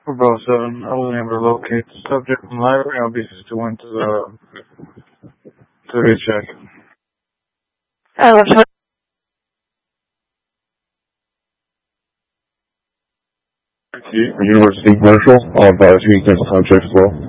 For both of them, I wasn't able to locate the subject from the library. Obviously, still went to the recheck. University commercial on 2 clinical time check as well.